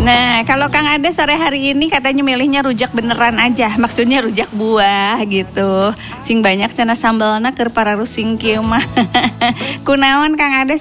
Nah, kalau Kang Ade sore hari ini katanya milihnya rujak beneran aja. Maksudnya rujak buah gitu. Sing banyak cenah sambalna keur pararuh sing kieu mah. Kunaon Kang Ade